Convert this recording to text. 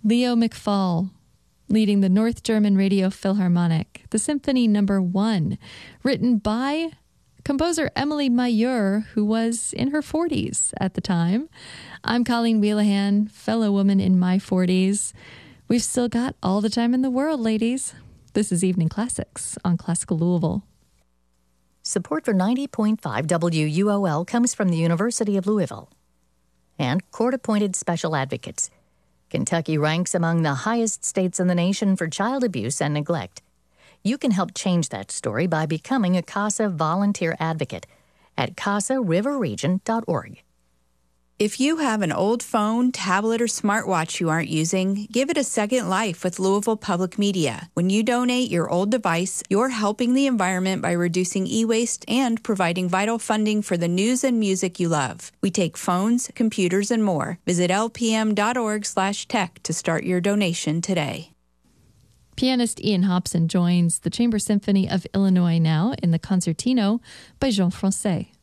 Leo McFall, leading the North German Radio Philharmonic, the Symphony No. 1, written by composer Emily Mayeur, who was in her 40s at the time. I'm Colleen Wheelahan, fellow woman in my 40s. We've still got all the time in the world, ladies. This is Evening Classics on Classical Louisville. Support for 90.5 WUOL comes from the University of Louisville and court-appointed special advocates. Kentucky ranks among the highest states in the nation for child abuse and neglect. You can help change that story by becoming a CASA volunteer advocate at casariverregion.org. If you have an old phone, tablet, or smartwatch you aren't using, give it a second life with Louisville Public Media. When you donate your old device, you're helping the environment by reducing e-waste and providing vital funding for the news and music you love. We take phones, computers, and more. Visit lpm.org/tech to start your donation today. Pianist Ian Hobson joins the Chamber Symphony of Illinois now in the Concertino by Jean Francais.